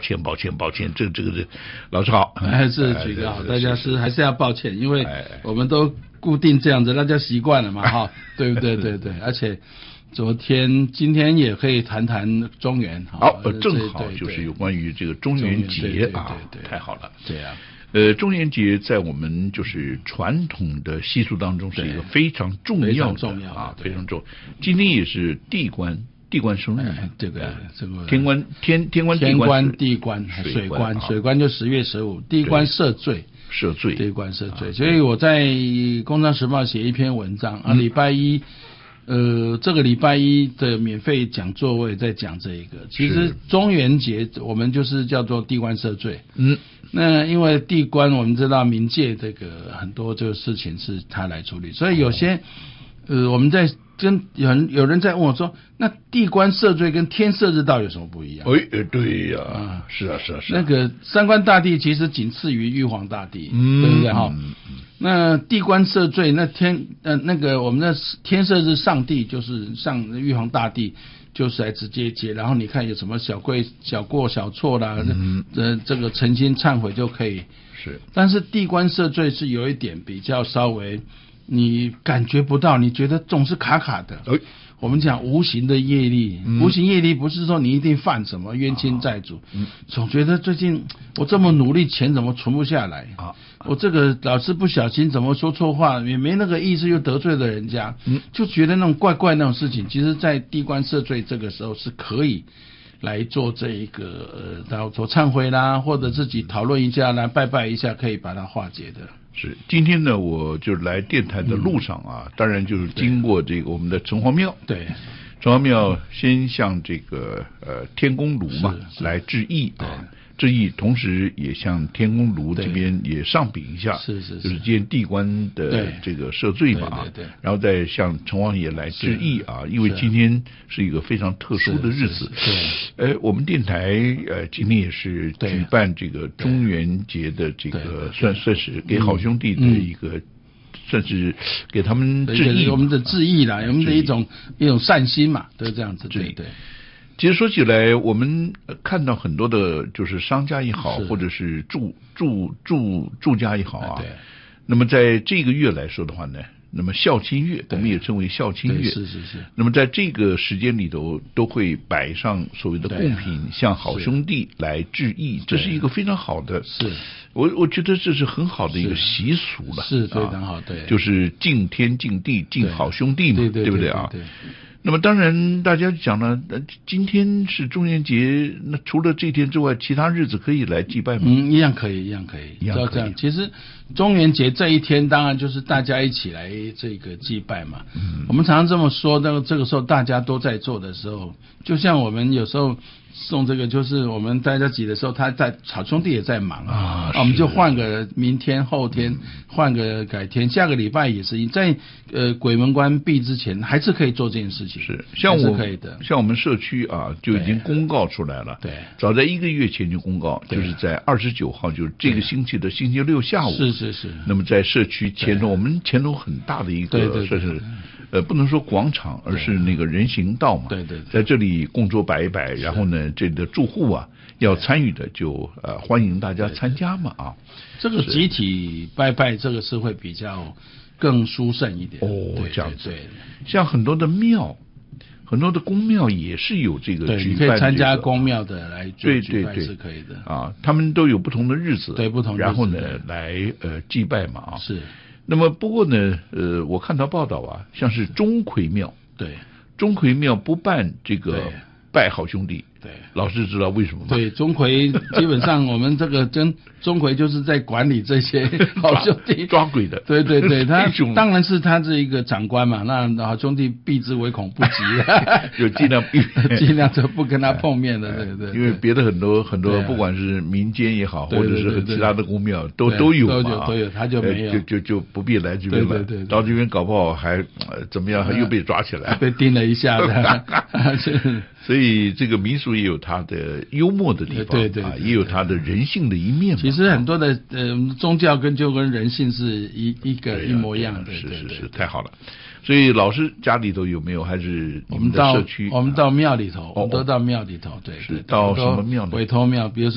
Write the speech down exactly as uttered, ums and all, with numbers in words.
歉抱歉抱歉，这个这个这老师好， 还是举个好，大家是还是要抱歉，因为我们都固定这样子，大家习惯了嘛哈，对不对？对对，而且昨天今天也可以谈谈中元， 好，正好就是有关于这个中元节啊，太好了， 对啊。 呃，中元节在我们就是传统的习俗当中是一个非常重要的啊，非常重要。今天也是地官地官生日， 哎、这个这个天官天天官天官地官水官水官就十月十五，地官赦罪赦罪地官赦罪。所以我在《工商时报》写一篇文章啊，礼拜一。呃，这个礼拜一的免费讲座我也在讲这一个。其实中元节我们就是叫做地官赦罪。嗯，那因为地官我们知道冥界这个很多这个事情是他来处理，所以有些、哦、呃我们在跟有人有人在问我说，那地官赦罪跟天赦日到底有什么不一样？ 哎，对呀、啊，是啊是啊是啊。 那个三官大帝其实仅次于玉皇大帝，嗯、对不对哈？嗯嗯那地官赦罪，那天呃那个我们的天赦日上帝就是上玉皇大帝，就是来直接接，然后你看有什么小过小过小错啦，嗯，呃这个诚心忏悔就可以。 是， 但是地官赦罪是有一点比较稍微你感觉不到，你觉得总是卡卡的。哎，我们讲无形的业力，嗯、无形业力不是说你一定犯什么冤亲债主，嗯、总觉得最近我这么努力，钱怎么存不下来啊？我这个老是不小心怎么说错话，也没那个意思，又得罪了人家，嗯，就觉得那种怪怪那种事情，其实在地官赦罪这个时候是可以来做这一个呃，然后做忏悔啦，或者自己讨论一下啦，拜拜一下，可以把它化解的。 是，今天呢，我就是来电台的路上啊，嗯、当然就是经过这个我们的城隍庙， 对， 城隍庙先向这个呃天公炉嘛来致意啊。致意，同时也向天公炉这边也上禀一下， 是是是， 就是今天地官的这个赦罪嘛啊， 对对对， 然后再向城隍爷来致意啊，因为今天是一个非常特殊的日子，对，呃，我们电台呃今天也是举办这个中元节的这个算算是给好兄弟的一个。嗯算是给他们致意， 我们的致意啦，我们的一种一种善心嘛，都是这样子。对对。 其实说起来，我们看到很多的，就是商家也好，或者是住住住住家也好啊。对。那么在这个月来说的话呢，那么孝亲月，我们也称为孝亲月。 是是是。 那么在这个时间里头，都会摆上所谓的贡品，向好兄弟来致意，这是一个非常好的。 是。 我我觉得这是很好的一个习俗了， 是非常好，对， 就是敬天敬地敬好兄弟嘛， 对对对不对啊？那么当然大家讲了，今天是中元节，那除了这天之外，其他日子可以来祭拜吗？ 嗯，一样可以，一样可以， 一样可以。 这样，其实中元节这一天，当然就是大家一起来这个祭拜嘛。嗯，我们常常这么说，那个这个时候大家都在做的时候，就像我们有时候。送这个就是我们大家挤的时候，他在好兄弟也在忙啊，我们就换个明天、后天，换个改天，下个礼拜也是在呃鬼门关闭之前，还是可以做这件事情。 是，像我可以的， 像我们社区啊，就已经公告出来了。 对， 早在一个月前就公告，就是在二十九号，就是这个星期的星期六下午。 是是是。 那么在社区前头，我们前头很大的一个算是。呃，不能说广场，而是那个人行道嘛。 对对， 在这里供桌摆一摆，然后呢，这里的住户啊，要参与的就呃欢迎大家参加嘛啊。 这个集体拜拜，这个是会比较更殊胜一点。 哦，这样子。对，像很多的庙，很多的宫庙也是有这个举办， 可以参加宫庙的来对对对是可以的啊。他们都有不同的日子， 对不同日子， 然后呢来呃祭拜嘛啊。 是。 那么不过呢，呃，我看到报道啊，像是钟馗庙， 对， 钟馗庙不办这个拜好兄弟， 对， 老师知道为什么吗？ 对，钟馗基本上我们这个真钟馗就是在管理这些好兄弟抓鬼的， 对对对，他当然是他这一个长官嘛，那好兄弟避之唯恐不及， 就尽量避， 尽量就不跟他碰面的，对对。 因为别的很多很多，不管是民间也好，或者是其他的宫庙都都有嘛， 都有，他就没有， 就就就不必来这边了， 对对对， 到这边搞不好还怎么样，还又被抓起来， 被盯了一下的， 所以这个民俗也有它的幽默的地方， 对对， 也有它的人性的一面嘛。 其实很多的呃宗教跟就跟人性是一一个一模一样的， 是是是，太好了。所以老师家里头有没有？还是你们的社区？ 我们到庙里头，我们都到庙里头，对， 是到什么庙呢？ 委托庙，比如说。